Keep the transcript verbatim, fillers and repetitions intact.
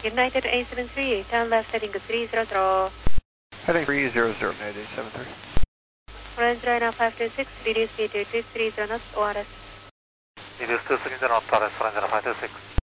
United eight seven three, turn left heading three zero zero. Heading three zero zero, United eight seven three. Orange Liner five two six, reduce speed to two three zero knots, O R S. Reduce to three zero knots, O R S, Orange Liner five two six.